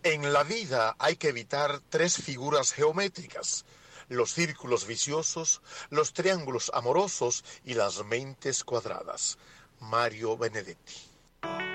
En la vida hay que evitar tres figuras geométricas: los círculos viciosos, los triángulos amorosos y las mentes cuadradas. Mario Benedetti.